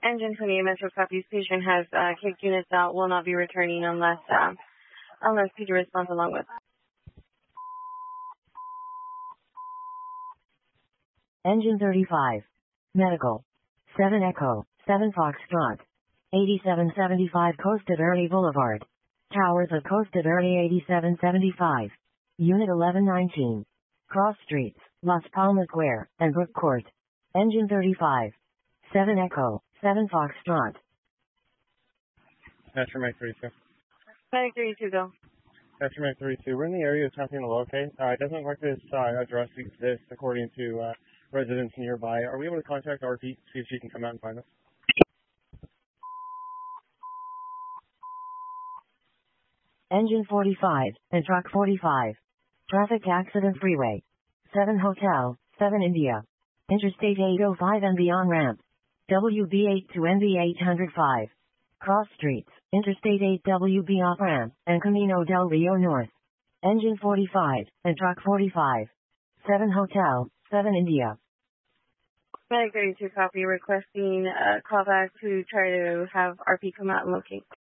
Engine 28 Metro Copy Station has kicked units out, will not be returning unless PD responds along with. Engine 35. Medical. 7 Echo, 7 Foxtrot. 8775 Coasted Early Boulevard. Towers of Coasted Early 8775. Unit 1119. Cross Streets, Las Palmas Square, and Brook Court. Engine 35. 7 Echo, 7 Foxtrot. Metro Mike 32. Medic 32, go. Metro Mike 32. We're in the area attempting to locate. It doesn't look like this address exists according to residents nearby. Are we able to contact RP, see if she can come out and find us? Engine 45, and Truck 45. Traffic Accident Freeway. 7 Hotel, 7 India. Interstate 805 and beyond ramp. WB8 to NB 805. Cross Streets, Interstate 8 WB off ramp, and Camino del Rio North. Engine 45, and Truck 45. 7 Hotel, 7 India. Medic 32, copy, requesting a callback to try to have RP come out and locate.